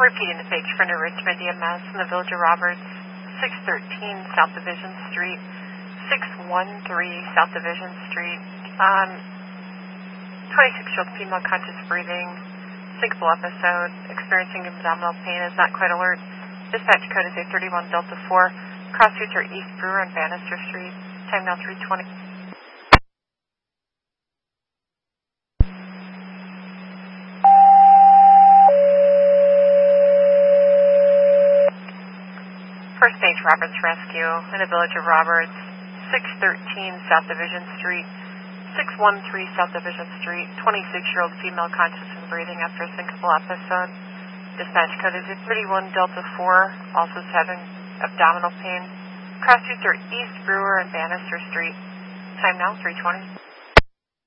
Repeating the page for Richmond EMS in the Village of Roberts, 613 South Division Street, 613 South Division Street. 26-year-old female conscious breathing, syncopal episode, experiencing abdominal pain, is not quite alert. Dispatch code is A31 Delta 4. Cross streets are East Brewer and Bannister Street. Time now 3:20. First stage Roberts Rescue in the Village of Roberts, 613 South Division Street, 613 South Division Street. 26-year-old female conscious and breathing after a syncopal episode. Dispatch code is A31 Delta 4, also is having abdominal pain. Cross streets are East Brewer and Bannister Street. Time now 3:20.